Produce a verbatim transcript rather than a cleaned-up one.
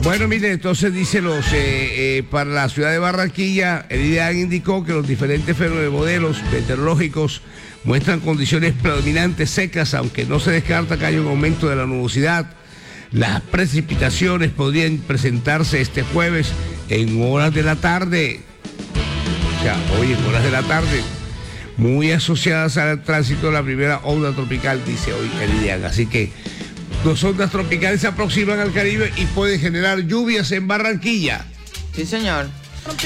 Bueno, mire, entonces dice los eh, eh, para la ciudad de Barranquilla, el IDEAN indicó que los diferentes modelos meteorológicos muestran condiciones predominantes secas, aunque no se descarta que haya un aumento de la nubosidad. Las precipitaciones podrían presentarse este jueves en horas de la tarde, o sea, hoy en horas de la tarde, muy asociadas al tránsito de la primera onda tropical, dice hoy el IDEAN. Así que dos ondas tropicales se aproximan al Caribe y pueden generar lluvias en Barranquilla. Sí, señor.